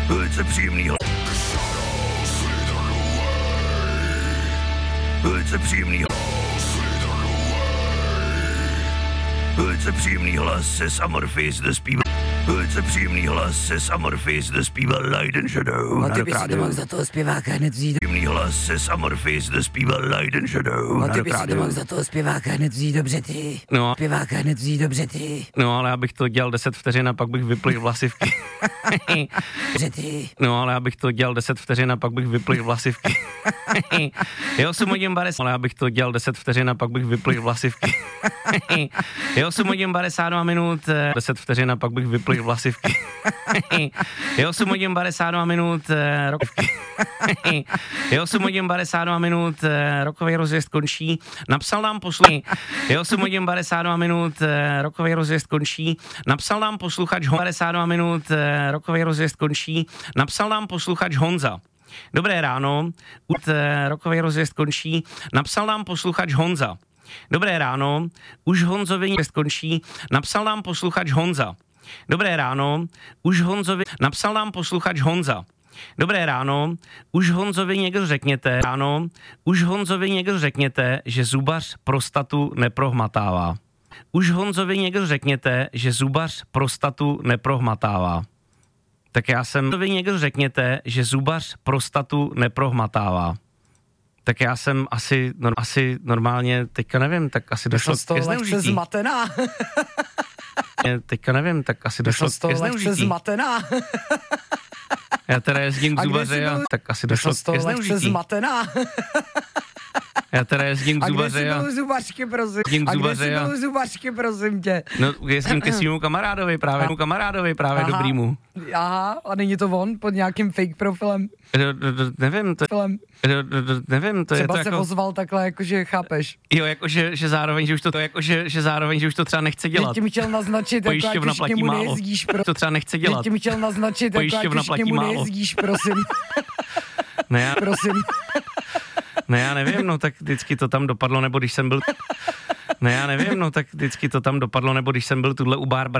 Velice příjemný hlas. Velice příjemný Velice příjemný hlas se Summerface zde zpíval. Velice příjemný hlas se Summerface zde zpíval Light and Shadow. No ty bys si to mohl za toho zpěváka hned vzít. Příjemný hlas se Summerface zde zpíval Light and Shadow. No ty bys si to mohl za toho zpěváka hned vzít dobře ty. No. Zpěváka hned vzít dobře ty. No, ale abych to dělal 10 vteřin a pak bych vyplych vlasivky. Dobře ty. No, ale abych to dělal 10 vteřin a pak bych vyplych vlasivky. Je 8 hodin 50, ale abych to dělal 10 vteřin a pak bych vyplych vlasivky. Je 8 hodin 52 minut, 10 vteřin a pak bych vyplych vlasivky. Je 8 hodin 52 minut, Je 8 hodin 52 minut, rokový rozjezd končí. Napsal nám Je 8 hodin 52 minut, rokový rozjezd končí. Napsal nám posluchač 52 minut, rokový rozjezd končí. Napsal nám posluchač Honza. Dobré ráno, rokový rozjezd končí. Napsal nám posluchač Honza. Dobré ráno, už Honzovi skončí. Napsal nám posluchač Honza. Dobré ráno, už Honzovi napsal nám posluchač Honza. Dobré ráno, už Honzovi někdo řekněte, ráno, už Honzovi někdo řekněte, že zubař prostatu neprohmatává. Už Honzovi někdo řekněte, že zubař prostatu neprohmatává. Tak já jsem, vy někdo řekněte, že zubař prostatu neprohmatává. Tak já jsem asi normálně, teďka nevím, tak asi došlo ke zneužití. Zmatená. Teďka nevím, tak asi došlo ke zneužití. Zmatená. Já teda jezdím k zubaři a tak asi došlo ke zneužití. Zmatená. Já teda jezdím k zubaři a... kde jsi byl zubařky, prosím? Zubařky, prosím tě? No, jezdím ke svýmu kamarádovi právě dobrýmu. Aha, a není to on pod nějakým fake profilem? Nevím, to je to třeba jako... se ozval takhle, jakože chápeš. Jo, jakože že zároveň, že už to třeba nechce dělat. Teď mi chtěl naznačit, jako ať už k němu nejezdíš, to třeba nechce dělat. Teď mi chtěl naznačit, jako ať už k němu nejezdíš, prosím. Ne, prosím. Ne, já nevím, no tak vždycky to tam dopadlo, nebo když jsem byl... Ne, já nevím, no tak vždycky to tam dopadlo, nebo když jsem byl tuhle u Barbara.